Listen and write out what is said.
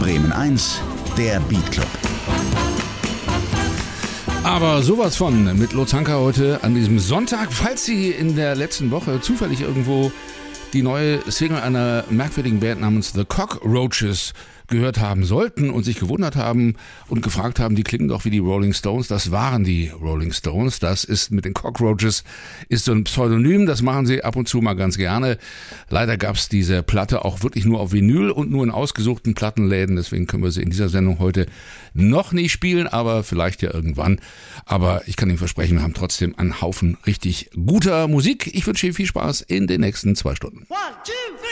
Bremen 1, der Beat Club. Aber sowas von mit Lutz Hanka heute an diesem Sonntag. Falls Sie in der letzten Woche zufällig irgendwo die neue Single einer merkwürdigen Band namens The Cockroaches gehört haben sollten und sich gewundert haben und gefragt haben, die klingen doch wie die Rolling Stones. Das waren die Rolling Stones. Das ist mit den Cockroaches ist so ein Pseudonym. Das machen sie ab und zu mal ganz gerne. Leider gab es diese Platte auch wirklich nur auf Vinyl und nur in ausgesuchten Plattenläden. Deswegen können wir sie in dieser Sendung heute noch nicht spielen, aber vielleicht ja irgendwann. Aber ich kann Ihnen versprechen, wir haben trotzdem einen Haufen richtig guter Musik. Ich wünsche Ihnen viel Spaß in den nächsten 2 Stunden. 1, 2, 3.